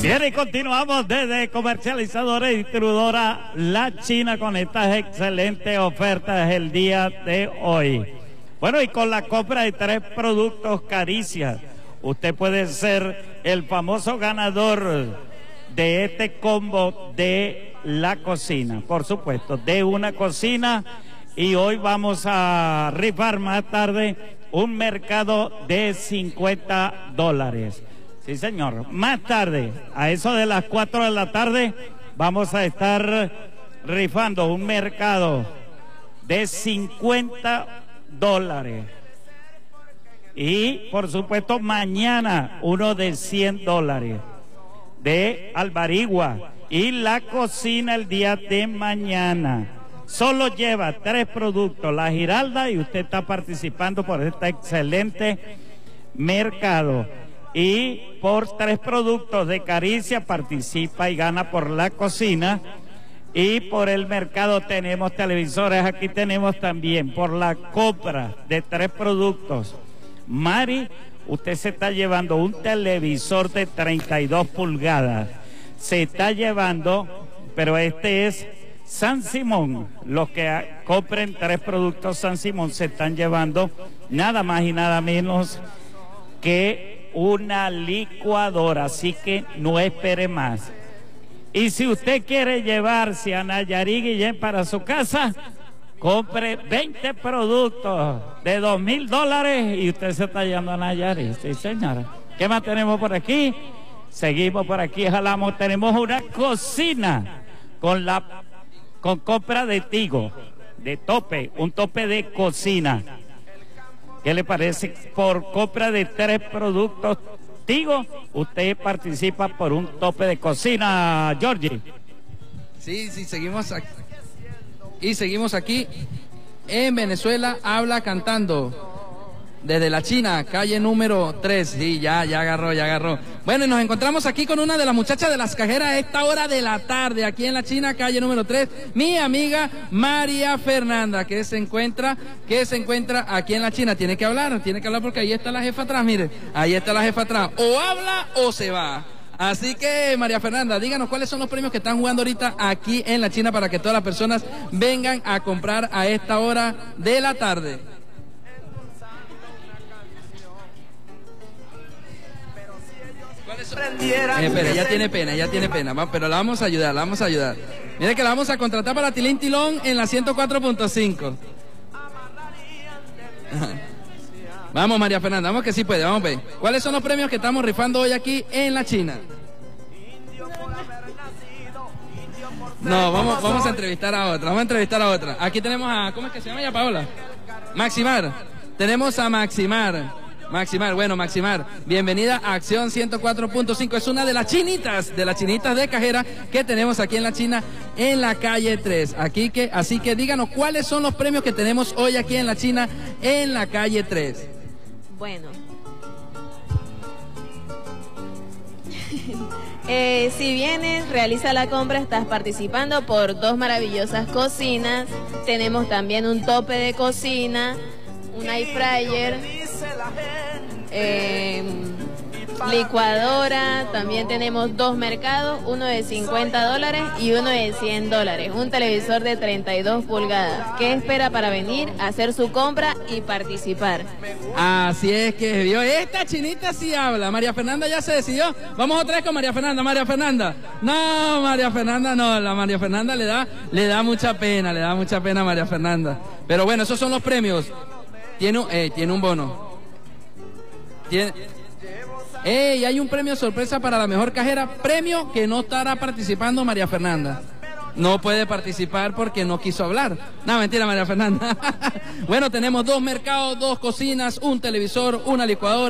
Bien, y continuamos desde comercializadora y distribuidora La China con estas excelentes ofertas el día de hoy. Bueno, y con la compra de 3 productos Caricia, usted puede ser el famoso ganador de este combo de la cocina, por supuesto, de una cocina. Y hoy vamos a rifar más tarde un mercado de $50. Sí, señor. Más tarde, a eso de las 4 de la tarde, vamos a estar rifando un mercado de $50. Y, por supuesto, mañana uno de $100 de Albarigua. Y la cocina el día de mañana. Solo lleva 3 productos, la Giralda, y usted está participando por este excelente mercado. Y por 3 productos de Caricia participa y gana por la cocina. Y por el mercado tenemos televisores. Aquí tenemos también por la compra de 3 productos. Mari, usted se está llevando un televisor de 32 pulgadas. Se está llevando, pero este es San Simón. Los que compren 3 productos San Simón se están llevando nada más y nada menos que una licuadora, así que no espere más. Y si usted quiere llevarse a Nayarit Guillén para su casa, compre 20 productos de $2,000 y usted se está yendo a Nayarit. Sí, señora. ¿Qué más tenemos por aquí? Seguimos por aquí, jalamos. Tenemos una cocina con compra de Tigo, de tope, un tope de cocina. ¿Qué le parece? Por compra de 3 productos Tigo, usted participa por un tope de cocina, Georgie. Sí, seguimos aquí. Y seguimos aquí en Venezuela, habla cantando. Desde la China, calle número 3. Sí, ya agarró. Bueno, y nos encontramos aquí con una de las muchachas de las cajeras a esta hora de la tarde, aquí en la China, calle número 3. Mi amiga María Fernanda, que se encuentra aquí en la China. Tiene que hablar porque ahí está la jefa atrás, mire. Ahí está la jefa atrás. O habla o se va. Así que, María Fernanda, díganos cuáles son los premios que están jugando ahorita aquí en la China para que todas las personas vengan a comprar a esta hora de la tarde. Espera, ella tiene pena, pero la vamos a ayudar. Mire que la vamos a contratar para Tilín Tilón en la 104.5. Vamos, María Fernanda, vamos que sí puede, vamos a ver. ¿Cuáles son los premios que estamos rifando hoy aquí en la China? No, vamos a entrevistar a otra, Aquí tenemos a, ¿cómo es que se llama ella, Paola? Maximar. Tenemos a Maximar, bueno, Maximar, bienvenida a Acción 104.5, es una de las chinitas de cajera que tenemos aquí en la China, en la calle 3. Así que díganos cuáles son los premios que tenemos hoy aquí en la China, en la calle 3. Bueno. Si vienes, realiza la compra, estás participando por 2 maravillosas cocinas. Tenemos también un tope de cocina, un air fryer, licuadora. También tenemos 2 mercados, uno de $50 y uno de $100. Un televisor de 32 pulgadas. ¿Qué espera para venir a hacer su compra y participar? Así es que vio, esta chinita sí habla. María Fernanda ya se decidió. Vamos otra vez con María Fernanda. No, María Fernanda no. La María Fernanda le da mucha pena a María Fernanda. Pero bueno, esos son los premios. Tiene un bono. Y hay un premio sorpresa para la mejor cajera, premio que no estará participando María Fernanda. No puede participar porque no quiso hablar. No, mentira, María Fernanda. Bueno, tenemos 2 mercados, 2 cocinas, un televisor, una licuadora.